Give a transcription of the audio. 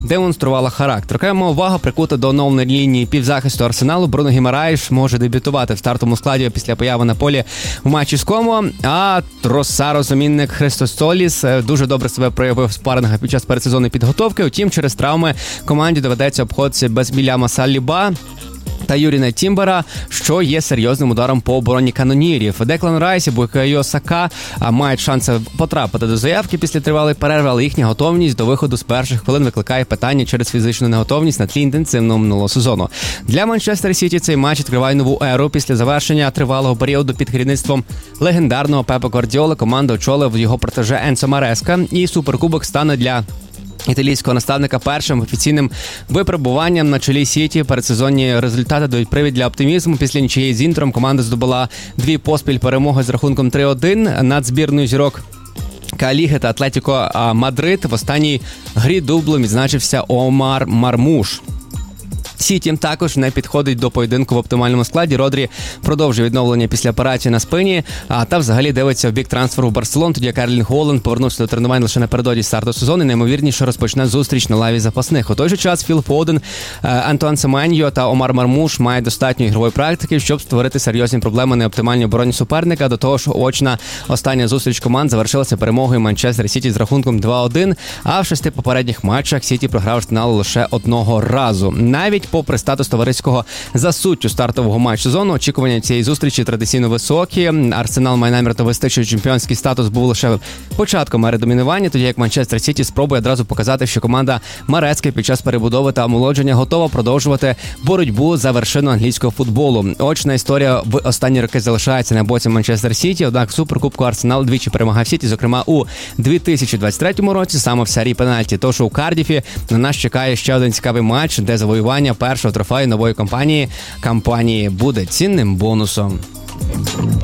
демонструвала характер. Окрема увага прикута до оновленої лінії півзахисту Арсеналу. Бруно Гімараїш може дебютувати в стартовому складі після появи на полі в матчі з Комо, а Тросаро-замінник Христос Соліс дуже добре себе проявив в спарингах під час передсезонної підготовки. Утім, через травми команді доведеться обходитися без Вільяма Салліба та Юріна Тімбера, що є серйозним ударом по обороні канонірів. Деклан Райс і Буйкайо Сака мають шанси потрапити до заявки після тривалої перерви, але їхня готовність до виходу з перших хвилин викликає питання через фізичну неготовність на тлі інтенсивного минулого сезону. Для Манчестер Сіті цей матч відкриває нову еру. Після завершення тривалого періоду під керівництвом легендарного Пепа Гвардіоли команда очолив його протеже Енцо Мареска, і суперкубок стане для італійського наставника першим офіційним випробуванням на чолі Сіті. Передсезонні результати дають привід для оптимізму. Після нічиєї з Інтером команда здобула 2 поспіль перемоги з рахунком 3-1 над збірною зірок Ка-Ліги та Атлетіко Мадрид. В останній грі дублем відзначився Омар Мармуш. Сіті також не підходить до поєдинку в оптимальному складі. Родрі продовжує відновлення після операції на спині, та взагалі дивиться в бік трансферу в Барселону, тоді як Ерлінг Голланд повернувся до тренувань лише напередодні старту сезону і наймовірніше розпочне зустріч на лаві запасних. У той же час Філ Фоден, Антуан Семеньо та Омар Мармуш мають достатньо ігрової практики, щоб створити серйозні проблеми на оптимальній обороні суперника. До того ж, очна остання зустріч команд завершилася перемогою Манчестер Сіті з рахунком 2-1, а в 6 попередніх матчах Сіті програв Арсеналу лише одного разу. Навіть попри статус товариського за суттю стартового матчу сезону, очікування цієї зустрічі традиційно високі. Арсенал має намір довести, що чемпіонський статус був лише початком ери домінування, тоді як Манчестер Сіті спробує одразу показати, що команда Марески під час перебудови та омолодження готова продовжувати боротьбу за вершину англійського футболу. Очна історія в останні роки залишається на боці Манчестер Сіті, однак в Суперкубку Арсенал двічі перемагав Сіті, зокрема у 2023 році, саме в серії пенальті. Тож у Кардіфі на нас чекає ще один цікавий матч, де завоювання першого трофею нової кампанії буде цінним бонусом.